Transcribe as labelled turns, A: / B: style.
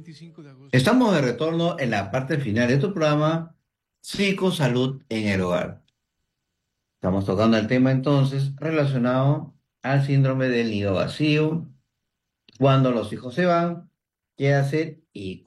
A: Estamos de retorno en la parte final de tu programa Psicosalud en el Hogar. Estamos tocando el tema entonces relacionado al síndrome del nido vacío, cuando los hijos se van, qué hacer y